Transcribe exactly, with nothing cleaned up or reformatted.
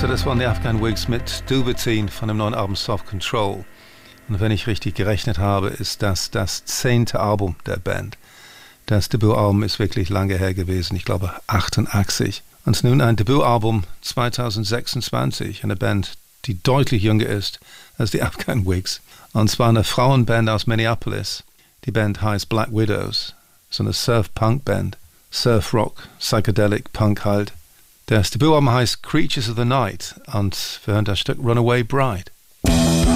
So, das waren die Afghan Wigs mit Dubertine von dem neuen Album Soft Control. Und wenn ich richtig gerechnet habe, ist das das zehnte Album der Band. Das Debütalbum ist wirklich lange her gewesen, ich glaube achtundachtzig. Und nun ein Debütalbum zwanzig sechsundzwanzig, eine Band, die deutlich jünger ist als die Afghan Wigs. Und zwar eine Frauenband aus Minneapolis. Die Band heißt Black Widows, so eine Surf-Punk-Band. Surf-Rock, Psychedelic Punk halt. Das Debütalbum heißt Creatures of the Night und wir hören das Stück Runaway Bride.